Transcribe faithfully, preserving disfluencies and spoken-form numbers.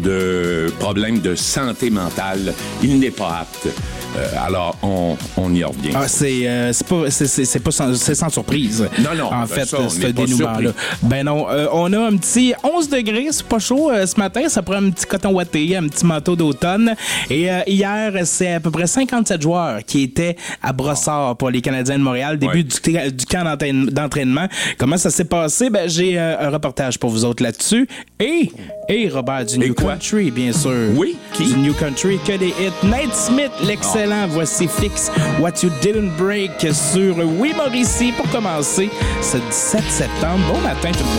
de problèmes de santé mentale, il n'est pas apte. Euh, alors, on, on y revient. Ah, c'est, euh, c'est pas, c'est, c'est, c'est pas sans, c'est sans surprise. Non, non. En ben fait, ça, ce dénouement-là. Ben non, euh, on a un petit onze degrés, c'est pas chaud euh, ce matin. Ça prend un petit coton ouaté, un petit manteau d'automne. Et euh, hier, c'est à peu près cinquante-sept joueurs qui étaient à Brossard pour les Canadiens de Montréal. Début ouais. du, du camp d'entraînement, d'entraînement. Comment ça s'est passé? Ben, j'ai euh, un reportage pour vous autres là-dessus. Et, et Robert, du et New quoi? Country, bien sûr. Oui, qui? Du New Country, que des hits. Nate Smith, l'excellent. Oh. Voici Fix What You Didn't Break sur Oui Mauricie pour commencer ce dix-sept septembre. Bon matin tout le monde.